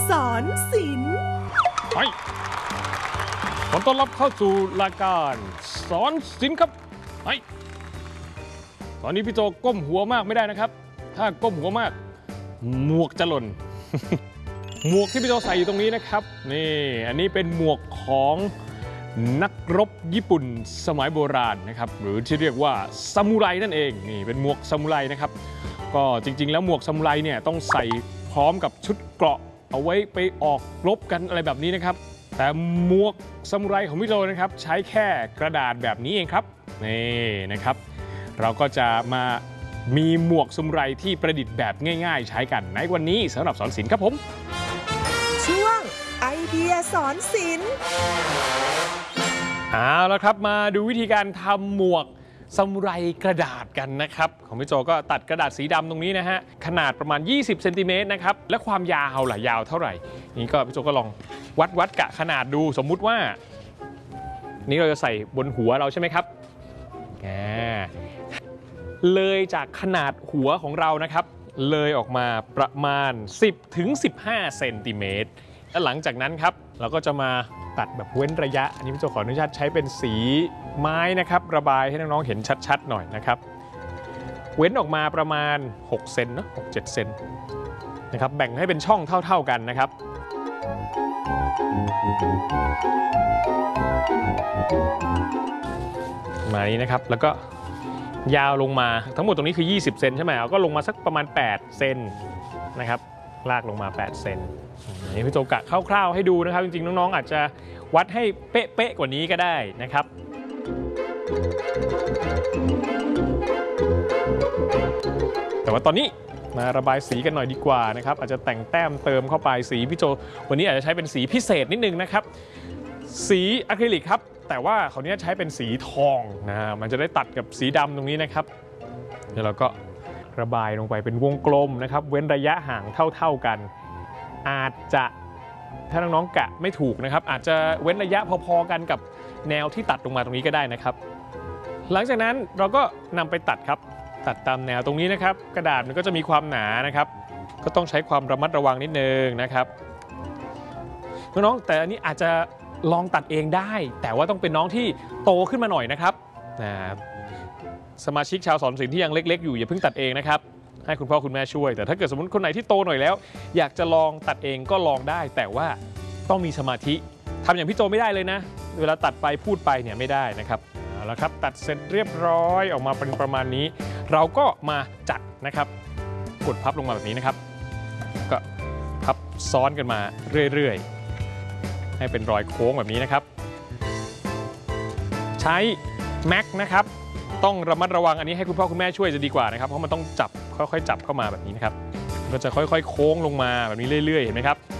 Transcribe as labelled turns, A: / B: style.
A: สอนศิลป์
B: ไปขอต้อนรับเข้าสู่รายการสอนศิลป์ครับไปตอนนี้พี่โจก้มหัวมากไม่ได้นะครับถ้าก้มหัวมากหมวกจะหล่น หมวกที่พี่โจใส่อยู่ตรงนี้นะครับนี่อันนี้เป็นหมวกของนักรบญี่ปุ่นสมัยโบราณนะครับหรือที่เรียกว่าซามูไรนั่นเองนี่เป็นหมวกซามูไรนะครับก็จริงๆแล้วหมวกซามูไรเนี่ยต้องใส่พร้อมกับชุดเกราะเอาไว้ไปออกรบกันอะไรแบบนี้นะครับแต่หมวกซามูไรของพี่โจนะครับใช้แค่กระดาษแบบนี้เองครับนี่นะครับเราก็จะมามีหมวกซามูไรที่ประดิษฐ์แบบง่ายๆใช้กันในวันนี้สำหรับสอนศิลป์ครับผม
A: ช่วงไอเดียสอนศิลป์
B: เอาละครับมาดูวิธีการทำหมวกซามูไรกระดาษกันนะครับของพี่โจก็ตัดกระดาษสีดำตรงนี้นะฮะขนาดประมาณ20 เซนติเมตรนะครับและความยาวล่ะยาวเท่าไหร่นี่ก็พี่โจก็ลองวัดกะขนาดดูสมมุติว่านี่เราจะใส่บนหัวเราใช่ไหมครับเลยจากขนาดหัวของเรานะครับเลยออกมาประมาณ10 ถึง 15 เซนติเมตรและหลังจากนั้นครับเราก็จะมาตัดแบบเว้นระยะอันนี้พี่โจขออนุญาตใช้เป็นสีไม้นะครับระบายให้น้องๆเห็นชัดๆหน่อยนะครับเว้นออกมาประมาณ6 เซนนะ6-7 เซนนะครับแบ่งให้เป็นช่องเท่าๆกันนะครับมานี้นะครับแล้วก็ยาวลงมาทั้งหมดตรงนี้คือ20 เซนใช่ไหมก็ลงมาสักประมาณ8 เซนนะครับลากลงมา8 เซนนี่พี่โจกะคร่าวๆให้ดูนะครับจริงๆน้องๆอาจจะวัดให้เป๊ะๆกว่านี้ก็ได้นะครับแต่ว่าตอนนี้มาระบายสีกันหน่อยดีกว่านะครับอาจจะแต่งแต้มเติมเข้าไปสีพี่โจวันนี้อาจจะใช้เป็นสีพิเศษนิดนึงนะครับสีอะคริลิกครับแต่ว่าคราวนี้ใช้เป็นสีทองนะมันจะได้ตัดกับสีดำตรงนี้นะครับเดี๋ยวเราก็ระบายลงไปเป็นวงกลมนะครับเว้นระยะห่างเท่ากันอาจจะถ้าน้องๆกะไม่ถูกนะครับอาจจะเว้นระยะพอๆกันกับแนวที่ตัดลงมาตรงนี้ก็ได้นะครับหลังจากนั้นเราก็นำไปตัดครับตัดตามแนวตรงนี้นะครับกระดาษมันก็จะมีความหนานะครับก็ต้องใช้ความระมัดระวังนิดนึงนะครับน้องๆแต่อันนี้อาจจะลองตัดเองได้แต่ว่าต้องเป็นน้องที่โตขึ้นมาหน่อยนะครับสมาชิกชาวสอนศิลป์ที่ยังเล็กๆอยู่อย่าเพิ่งตัดเองนะครับให้คุณพ่อคุณแม่ช่วยแต่ถ้าเกิดสมมติคนไหนที่โตหน่อยแล้วอยากจะลองตัดเองก็ลองได้แต่ว่าต้องมีสมาธิทำอย่างพี่โจไม่ได้เลยนะเวลาตัดไปพูดไปเนี่ยไม่ได้นะครับเอาละครับตัดเสร็จเรียบร้อยออกมาเป็นประมาณนี้เราก็มาจัดนะครับกดพับลงมาแบบนี้นะครับก็พับซ้อนกันมาเรื่อยๆให้เป็นรอยโค้งแบบนี้นะครับใช้แม็กนะครับต้องระมัดระวังอันนี้ให้คุณพ่อคุณแม่ช่วยจะดีกว่านะครับเพราะมันต้องจับค่อยๆจับเข้ามาแบบนี้นะครับก็จะค่อยๆโค้งลงมาแบบนี้เรื่อยๆเห็นไหมครับ